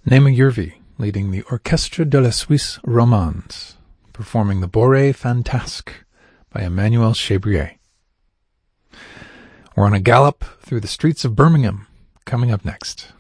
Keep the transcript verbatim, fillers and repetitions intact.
Nema Yurvi, leading the Orchestre de la Suisse Romande, performing the Bourrée Fantasque by Emmanuel Chabrier. We're on a gallop through the streets of Birmingham, coming up next.